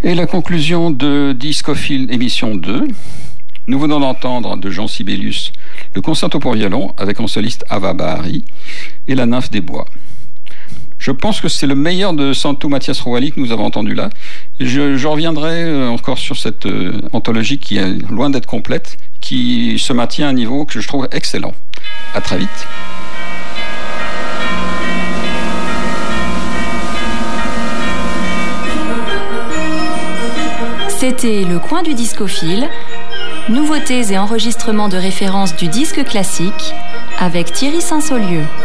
Et la conclusion de Discophile émission 2. Nous venons d'entendre de Jean Sibelius le concerto pour violon avec en soliste Ava Bahari et la nymphe des bois. Je pense que c'est le meilleur de Santu Mathias Rouhali que nous avons entendu là. Je reviendrai encore sur cette anthologie qui est loin d'être complète, qui se maintient à un niveau que je trouve excellent. À très vite. C'était le coin du discophile, nouveautés et enregistrements de référence du disque classique avec Thierry Saint-Saulieu.